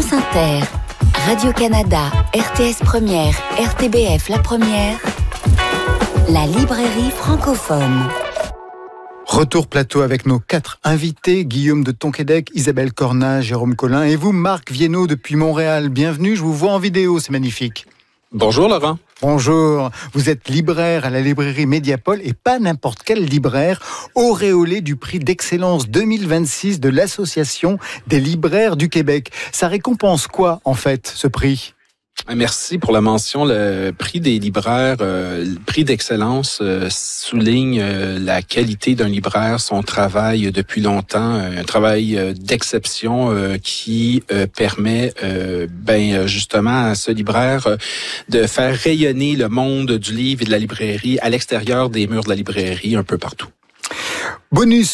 France Inter, Radio-Canada, RTS Première, RTBF La Première, la librairie francophone. Retour plateau avec nos 4 invités, Guillaume de Tonquédec, Isabelle Cornat, Jérôme Collin et vous, Marc Viennot depuis Montréal. Bienvenue, je vous vois en vidéo, c'est magnifique. Bonjour Laurent. Bonjour, vous êtes libraire à la librairie Mediapol et pas n'importe quel libraire, auréolé du prix d'excellence 2026 de l'Association des libraires du Québec. Ça récompense quoi en fait ce prix ? Merci pour la mention. Le prix des libraires, le prix d'excellence souligne la qualité d'un libraire, son travail depuis longtemps, un travail d'exception qui permet justement à ce libraire de faire rayonner le monde du livre et de la librairie à l'extérieur des murs de la librairie un peu partout. Bonus